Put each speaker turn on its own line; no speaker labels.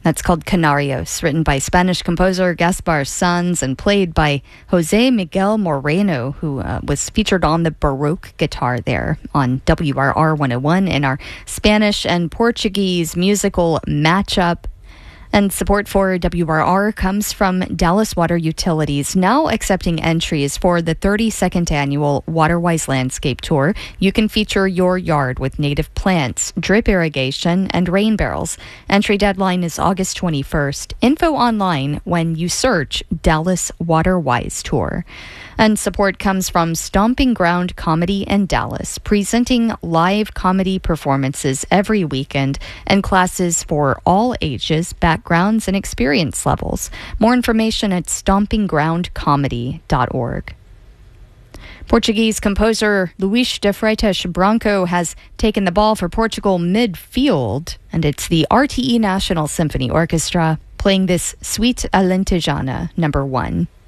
That's called Canarios, written by Spanish composer Gaspar Sanz and played by Jose Miguel Moreno, who was featured on the Baroque guitar there on WRR 101 in our Spanish and Portuguese musical matchup. And support for WRR comes from Dallas Water Utilities, now accepting entries for the 32nd annual Waterwise Landscape Tour. You can feature your yard with native plants, drip irrigation, and rain barrels. Entry deadline is August 21st. Info online when you search Dallas Waterwise Tour. And support comes from Stomping Ground Comedy in Dallas, presenting live comedy performances every weekend and classes for all ages, backgrounds, and experience levels. More information at stompinggroundcomedy.org. Portuguese composer Luís de Freitas Branco has taken the ball for Portugal midfield, and it's the RTE National Symphony Orchestra playing this Suite Alentejana, number 1.